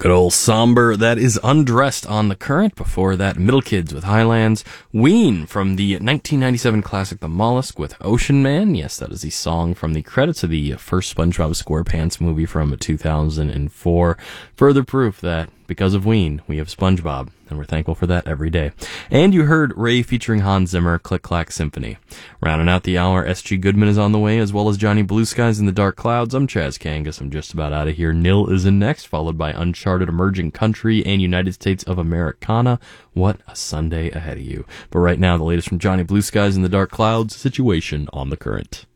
Good old somber. That is Undressed on the Current. Before that, Middle Kids with Highlands. Ween from the 1997 classic The Mollusk with Ocean Man. Yes, that is the song from the credits of the first SpongeBob SquarePants movie from 2004. Further proof that because of Ween, we have SpongeBob, and we're thankful for that every day. And you heard Ray featuring Hans Zimmer, Click Clack Symphony. Rounding out the hour, S.G. Goodman is on the way, as well as Johnny Blue Skies in the Dark Clouds. I'm Chaz Kangas. I'm just about out of here. Nil is in next, followed by Uncharted Emerging Country and United States of Americana. What a Sunday ahead of you. But right now, the latest from Johnny Blue Skies in the Dark Clouds, Situation on the Current.